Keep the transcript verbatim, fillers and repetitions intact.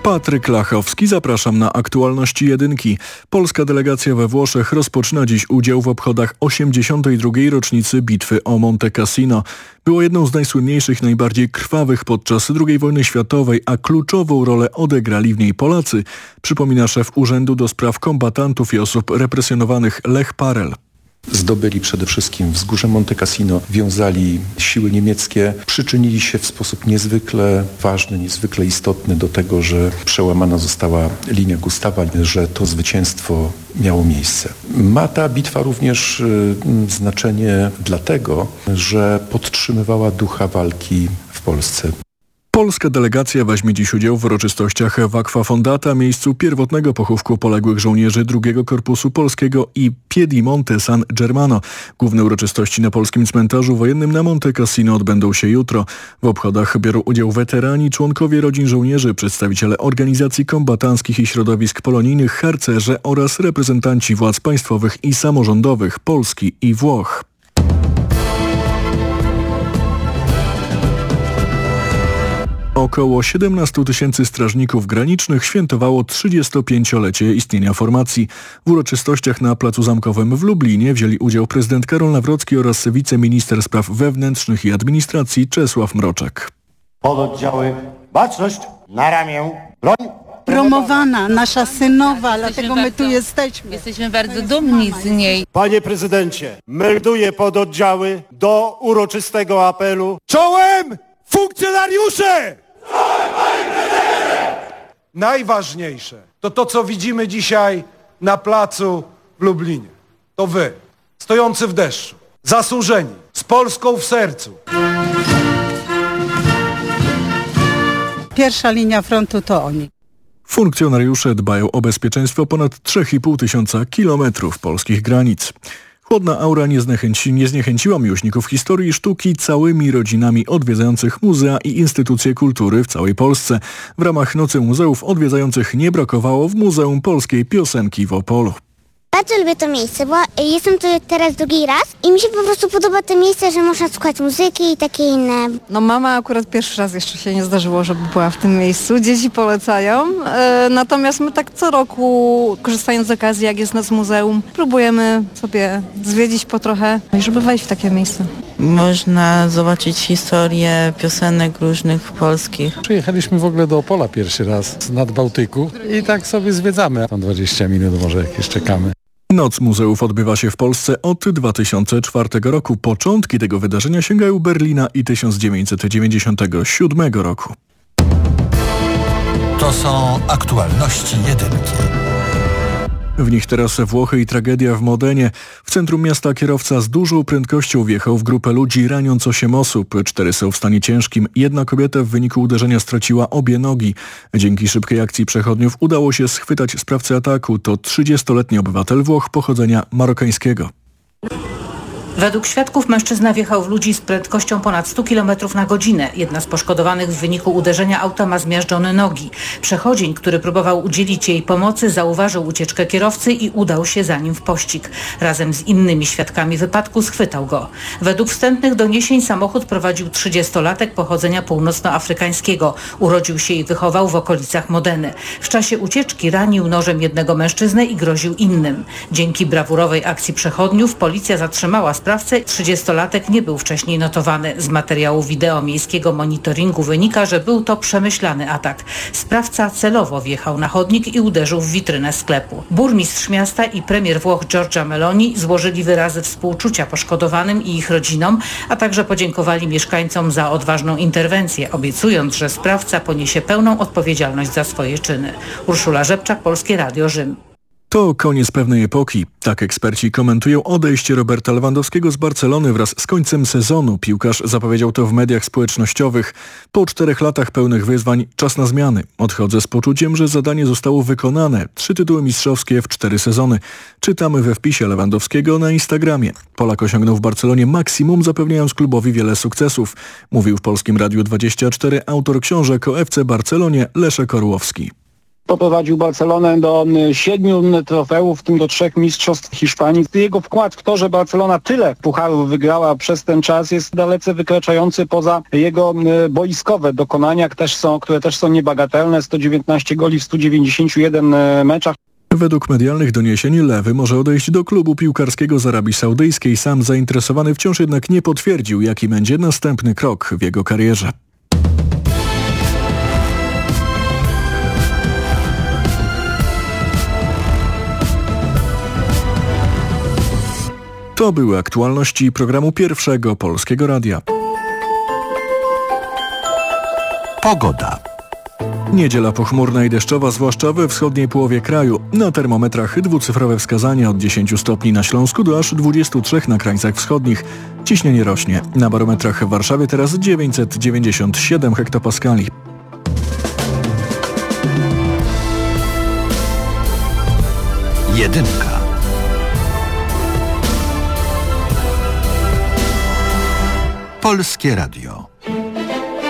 Patryk Lachowski, zapraszam na aktualności jedynki. Polska delegacja we Włoszech rozpoczyna dziś udział w obchodach osiemdziesiątej drugiej rocznicy bitwy o Monte Cassino. Było jedną z najsłynniejszych i najbardziej krwawych podczas drugiej wojny światowej, a kluczową rolę odegrali w niej Polacy, przypomina szef Urzędu do Spraw Kombatantów i Osób Represjonowanych Lech Parel. Zdobyli przede wszystkim wzgórze Monte Cassino, wiązali siły niemieckie, przyczynili się w sposób niezwykle ważny, niezwykle istotny do tego, że przełamana została linia Gustawa, że to zwycięstwo miało miejsce. Ma ta bitwa również y, znaczenie dlatego, że podtrzymywała ducha walki w Polsce. Polska delegacja weźmie dziś udział w uroczystościach w Aquafondata, miejscu pierwotnego pochówku poległych żołnierzy drugiego Korpusu Polskiego i Piedimonte San Germano. Główne uroczystości na polskim cmentarzu wojennym na Monte Cassino odbędą się jutro. W obchodach biorą udział weterani, członkowie rodzin żołnierzy, przedstawiciele organizacji kombatanckich i środowisk polonijnych, harcerze oraz reprezentanci władz państwowych i samorządowych Polski i Włoch. Około siedemnaście tysięcy strażników granicznych świętowało trzydziestopięciolecie istnienia formacji. W uroczystościach na Placu Zamkowym w Lublinie wzięli udział prezydent Karol Nawrocki oraz wiceminister spraw wewnętrznych i administracji Czesław Mroczek. Pododdziały, baczność, na ramię, broń. Promowana, nasza synowa, dlatego my tu jesteśmy. Jesteśmy bardzo dumni z niej. Panie prezydencie, melduję pododdziały do uroczystego apelu. Czołem funkcjonariusze! Najważniejsze to to, co widzimy dzisiaj na placu w Lublinie. To wy, stojący w deszczu, zasłużeni, z Polską w sercu. Pierwsza linia frontu to oni. Funkcjonariusze dbają o bezpieczeństwo ponad trzy i pół tysiąca kilometrów polskich granic. Chłodna aura nie, zniechęci, nie zniechęciła miłośników historii i sztuki całymi rodzinami odwiedzających muzea i instytucje kultury w całej Polsce. W ramach Nocy Muzeów odwiedzających nie brakowało w Muzeum Polskiej Piosenki w Opolu. Bardzo lubię to miejsce, bo jestem tu teraz drugi raz i mi się po prostu podoba to miejsce, że można słuchać muzyki i takie inne. No mama akurat pierwszy raz jeszcze się nie zdarzyło, żeby była w tym miejscu. Dzieci polecają, e, natomiast my tak co roku, korzystając z okazji, jak jest noc muzeum, próbujemy sobie zwiedzić po trochę, żeby wejść w takie miejsce. Można zobaczyć historię piosenek różnych polskich. Przyjechaliśmy w ogóle do Opola pierwszy raz z Nadbałtyku i tak sobie zwiedzamy. Tam dwadzieścia minut może jakieś czekamy. Noc Muzeów odbywa się w Polsce od dwa tysiące czwartego roku. Początki tego wydarzenia sięgają Berlina i tysiąc dziewięćset dziewięćdziesiątego siódmego roku. To są aktualności jedynki. W nich teraz Włochy i tragedia w Modenie. W centrum miasta kierowca z dużą prędkością wjechał w grupę ludzi, raniąc osiem osób. Cztery są w stanie ciężkim. Jedna kobieta w wyniku uderzenia straciła obie nogi. Dzięki szybkiej akcji przechodniów udało się schwytać sprawcę ataku. To trzydziestoletni obywatel Włoch pochodzenia marokańskiego. Według świadków mężczyzna wjechał w ludzi z prędkością ponad sto kilometrów na godzinę. Jedna z poszkodowanych w wyniku uderzenia auta ma zmiażdżone nogi. Przechodzień, który próbował udzielić jej pomocy, zauważył ucieczkę kierowcy i udał się za nim w pościg. Razem z innymi świadkami wypadku schwytał go. Według wstępnych doniesień samochód prowadził trzydziestolatek pochodzenia północnoafrykańskiego. Urodził się i wychował w okolicach Modeny. W czasie ucieczki ranił nożem jednego mężczyznę i groził innym. Dzięki brawurowej akcji przechodniów policja zatrzymała sprawcę. trzydziestolatek nie był wcześniej notowany. Z materiału wideo miejskiego monitoringu wynika, że był to przemyślany atak. Sprawca celowo wjechał na chodnik i uderzył w witrynę sklepu. Burmistrz miasta i premier Włoch Giorgia Meloni złożyli wyrazy współczucia poszkodowanym i ich rodzinom, a także podziękowali mieszkańcom za odważną interwencję, obiecując, że sprawca poniesie pełną odpowiedzialność za swoje czyny. Urszula Rzepczak, Polskie Radio, Rzym. To koniec pewnej epoki. Tak eksperci komentują odejście Roberta Lewandowskiego z Barcelony wraz z końcem sezonu. Piłkarz zapowiedział to w mediach społecznościowych. Po czterech latach pełnych wyzwań czas na zmiany. Odchodzę z poczuciem, że zadanie zostało wykonane. Trzy tytuły mistrzowskie w cztery sezony. Czytamy we wpisie Lewandowskiego na Instagramie. Polak osiągnął w Barcelonie maksimum, zapewniając klubowi wiele sukcesów. Mówił w Polskim Radiu dwadzieścia cztery autor książek o F C Barcelonie Leszek Orłowski. Poprowadził Barcelonę do siedmiu trofeów, w tym do trzech mistrzostw Hiszpanii. Jego wkład w to, że Barcelona tyle pucharów wygrała przez ten czas, jest dalece wykraczający poza jego boiskowe dokonania, też są, które też są niebagatelne. sto dziewiętnaście goli w stu dziewięćdziesięciu jeden meczach. Według medialnych doniesień Lewy może odejść do klubu piłkarskiego z Arabii Saudyjskiej. Sam zainteresowany wciąż jednak nie potwierdził, jaki będzie następny krok w jego karierze. To były aktualności programu Pierwszego Polskiego Radia. Pogoda. Niedziela pochmurna i deszczowa, zwłaszcza we wschodniej połowie kraju. Na termometrach dwucyfrowe wskazania od dziesięciu stopni na Śląsku do aż dwudziestu trzech na krańcach wschodnich. Ciśnienie rośnie. Na barometrach w Warszawie teraz dziewięćset dziewięćdziesiąt siedem hektopaskali. Jedynka. Polskie Radio.